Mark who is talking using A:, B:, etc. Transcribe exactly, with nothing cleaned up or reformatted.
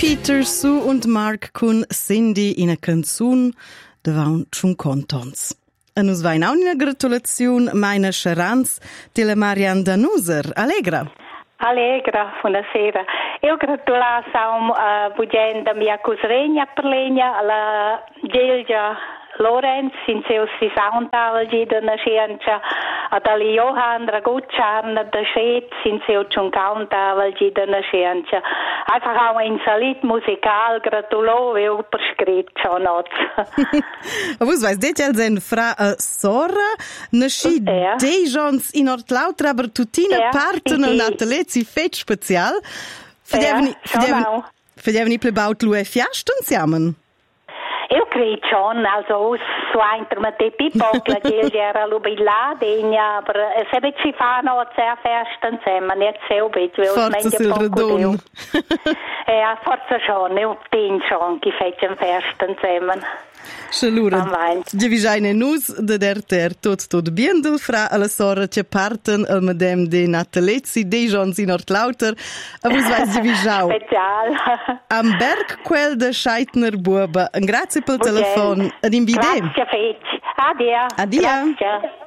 A: Peter, Sue und Mark con Cindy in a canzun davant schon contons. E nus vain auch una gratulaziun meiner Scheranz della Marianne Danuser. Allegra.
B: Allegra, buonasera. Io gratulas a un uh, bugenda mia cusregna per legna alla Gelgia Lorenz in seu si soundal di da nascenza ad ali Johann Dragucciarn da Schetz in seu schon countal di da nascenza. Einfach auch ein Salit musical gratulo eu per scritto schon not.
A: Vos vais det als en fra uh, Sora nasci
B: Ja.
A: dei jons in Ortlautra aber tutina
B: Ja,
A: parten
B: sì,
A: un
B: sì.
A: attelezzi fet special.
B: Ja,
A: Fedevni
B: schon
A: fedevni plebaut lue fiasten siamen.
B: Eu credo schon, also so einter mit de Pipokla, die era lubila, degna, aber es habe ci fanno sehr festen zusammen, nicht so bit, weil es
A: Forza sil radun.
B: Ja, forza schon, eu bin schon, die festen festen zusammen.
A: Schalura,
B: Am Wein.
A: di vijaine nus de der ter tot tot biendel fra alla sora che parten al medem de Natalezzi de jons in Ortlauter. A vos vais di vijau.
B: Special.
A: Am Berg quel de Scheitner Buba. Un grazie pel telefon. Ad invide.
B: Grazie, Fetch. Adia.
A: Adia.
B: Grazie.